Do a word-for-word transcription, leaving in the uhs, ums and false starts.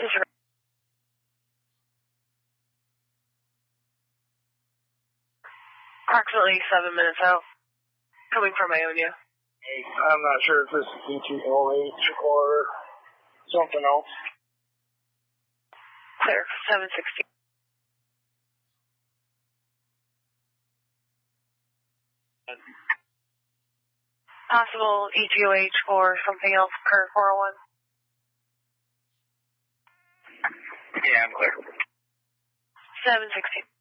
This is approximately seven minutes out, coming from Ionia. I'm not sure if this is D T O H or something else. Clear, seven sixteen. Possible E T O H or something else per four oh one. Yeah, I'm clear. seven sixteen.